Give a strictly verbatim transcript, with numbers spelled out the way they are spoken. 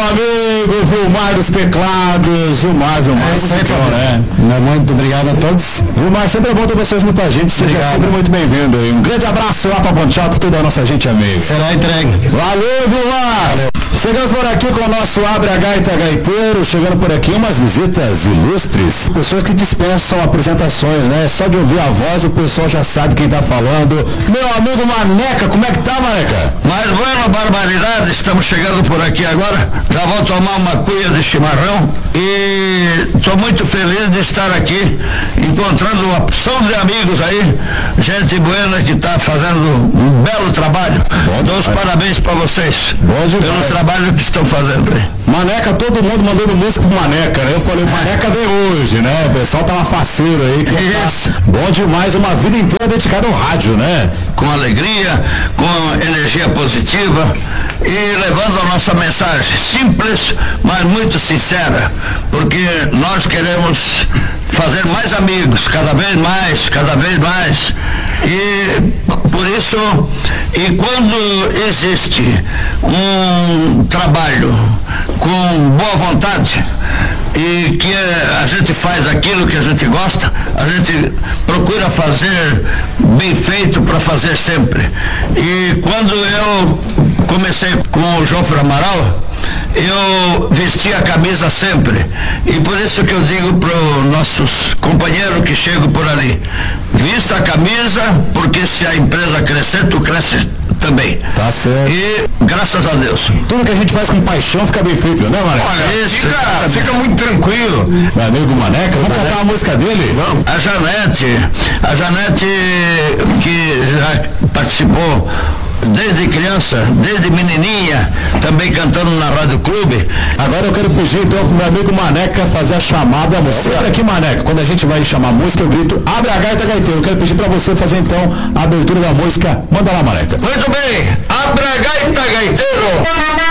amigo Vilmar dos teclados. Vilmar, Vilmar, é, sempre bom, né? Muito obrigado a todos. Vilmar, sempre é bom ter vocês junto com a gente. Seja obrigado. Sempre muito bem-vindo. E um grande abraço lá pra Pontealto, toda a nossa gente amiga. Será entregue. Valeu, Vilmar! Valeu. Chegamos por aqui com o nosso Abre a Gaita Gaiteiro, chegando por aqui umas visitas ilustres, pessoas que dispensam apresentações, né? Só de ouvir a voz o pessoal já sabe quem tá falando. Meu amigo Maneca, como é que tá, Maneca? Mas bueno, barbaridade, estamos chegando por aqui agora, já vou tomar uma cuia de chimarrão e estou muito feliz de estar aqui, encontrando uma opção de amigos aí, gente buena que está fazendo um belo trabalho. Bom, dou os parabéns para vocês pelo trabalho que estão fazendo aí. Maneca, todo mundo mandando música pro Maneca, né? Eu falei, Maneca vem hoje, né? O pessoal tava faceiro aí. Isso. Tá bom demais, uma vida inteira dedicada ao rádio, né? Com alegria, com energia positiva e levando a nossa mensagem simples, mas muito sincera, porque nós queremos fazer mais amigos, cada vez mais, cada vez mais. E por isso, e quando existe um trabalho com boa vontade e que a gente faz aquilo que a gente gosta, a gente procura fazer bem feito para fazer sempre. E quando eu comecei com o Jofre Amaral, eu vesti a camisa sempre. E por isso que eu digo para os nossos companheiros que chegam por ali, vista a camisa, porque se a empresa crescer, tu cresce também. Tá certo. E graças a Deus. Tudo que a gente faz com paixão fica bem feito, né, Maneca? Olha, isso, fica, fica muito tranquilo. Meu amigo Maneca, vamos cantar uma música dele? Vamos. A Janete, a Janete que já participou desde criança, desde menininha, também cantando na Rádio Clube. Agora eu quero pedir então pro meu amigo Maneca fazer a chamada da música. Sempre aqui, Maneca, quando a gente vai chamar a música, eu grito, abre a gaita gaiteiro. Eu quero pedir pra você fazer então a abertura da música. Manda lá, Maneca. Muito bem, abre a gaita gaiteiro.